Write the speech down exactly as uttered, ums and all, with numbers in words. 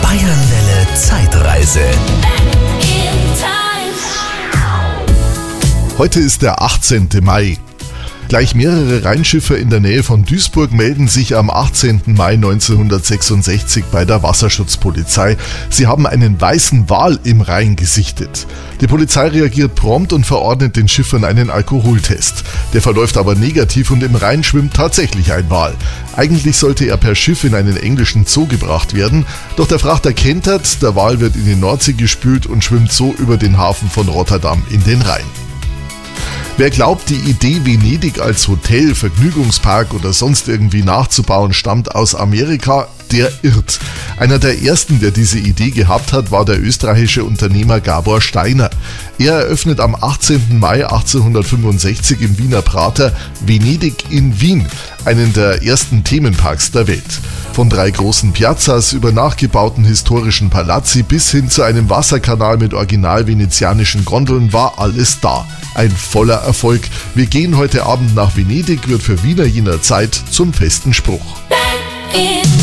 Bayernwelle Zeitreise. Heute ist der achtzehnten Mai. Gleich mehrere Rheinschiffer in der Nähe von Duisburg melden sich am achtzehnten Mai neunzehnhundertsechsundsechzig bei der Wasserschutzpolizei. Sie haben einen weißen Wal im Rhein gesichtet. Die Polizei reagiert prompt und verordnet den Schiffern einen Alkoholtest. Der verläuft aber negativ und im Rhein schwimmt tatsächlich ein Wal. Eigentlich sollte er per Schiff in einen englischen Zoo gebracht werden, doch der Frachter kentert, der Wal wird in die Nordsee gespült und schwimmt so über den Hafen von Rotterdam in den Rhein. Wer glaubt, die Idee, Venedig als Hotel, Vergnügungspark oder sonst irgendwie nachzubauen, stammt aus Amerika, der irrt. Einer der ersten, der diese Idee gehabt hat, war der österreichische Unternehmer Gabor Steiner. Er eröffnet am achtzehnten Mai achtzehnhundertfünfundsechzig im Wiener Prater Venedig in Wien, einen der ersten Themenparks der Welt. Von drei großen Piazzas über nachgebauten historischen Palazzi bis hin zu einem Wasserkanal mit original venezianischen Gondeln war alles da. Ein voller Erfolg. Wir gehen heute Abend nach Venedig wird für Wiener jener Zeit zum festen Spruch.